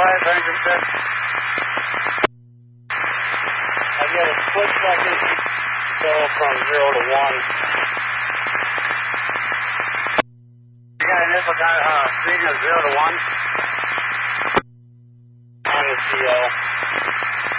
ahead, Ranger 6. I get a split second go from 0 to 1. You got an input speed of 0 to 1 on the CO.